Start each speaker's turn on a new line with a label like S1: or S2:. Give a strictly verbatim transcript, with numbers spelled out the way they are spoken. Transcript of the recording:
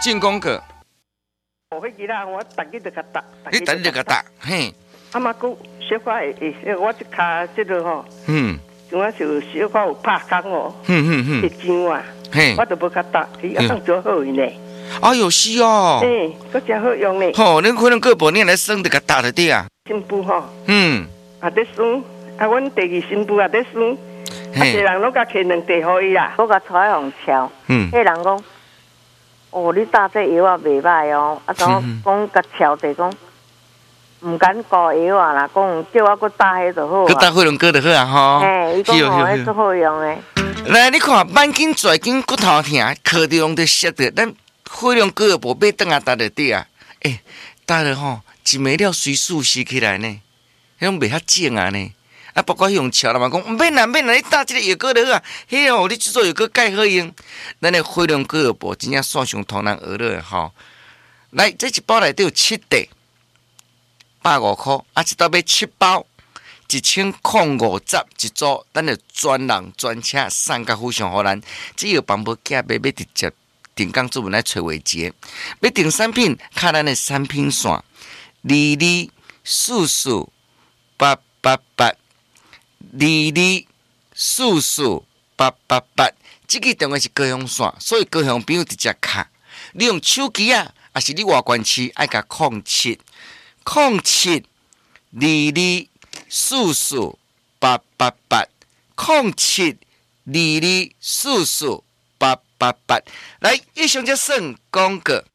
S1: 进攻个，
S2: 我会记啦，我逐日就甲打，
S1: 你等你个打，嘿，
S2: 啊嘛，佮小可会会，我这骹这个吼，
S1: 嗯，
S2: 像我就小可有拍工哦，
S1: 哼哼
S2: 会
S1: 哼，
S2: 痒啊，
S1: 嘿，
S2: 我都无甲打，伊啊当做好用呢，
S1: 哎呦是哦，
S2: 诶，佫真好用呢，
S1: 吼，恁可能个无你来生就个打的对啊，
S2: 新妇吼，
S1: 嗯，
S2: 也在算，啊，阮第二新妇也在算，啊，
S1: 嘿
S2: 一人拢甲摕两地互伊啦，
S3: 我甲带互敲，
S1: 嗯
S3: 迄人讲，哦，你打这药啊袂歹哦，啊，讲讲甲敲地讲，毋敢顾药啊啦，讲叫我佫打迄就好
S1: 佮打
S3: 啊。
S1: 火龙哥就好啊吼，
S3: 嘿，伊讲吼，迄足好用诶。
S1: 来，你看，慢筋、拽筋、骨头疼，靠着用着摔着，咱火龙哥无买倒啊打着底啊，诶，打了吼，一暝了随速吸起来呢，迄种袂遐正啊呢。啊，包括用桥啦嘛，讲毋免啦，免啦，你打即个药膏就好啊。迄哦，你制作药膏介好用，咱的火龙果药包真正线上通人学了吼。来，这一包内底有七袋，百五箍，啊，一刀买七包，一千空五十一组，咱就专人专车送到府上互咱。只要帮无寄买，要直接定岗主文来找维杰。要订产品，看咱的产品线，二二四四八八八。二二四四八八八，这个电话是高雄线，所以高雄朋友直接卡。你用手机啊，还是你外关市爱甲控七控七二二四四八八八控七二二四四八八八。来，以上就算广告。